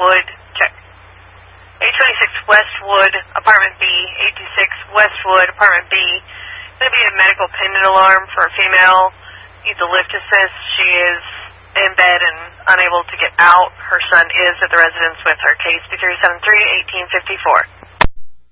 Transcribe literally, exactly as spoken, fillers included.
Westwood, check. eight twenty-six Westwood, apartment B, eight two six Westwood, apartment B. Going to be a medical pendant alarm for a female. Needs a lift assist. She is in bed and unable to get out. Her son is at the residence with her. Case B three seven three, eighteen fifty-four.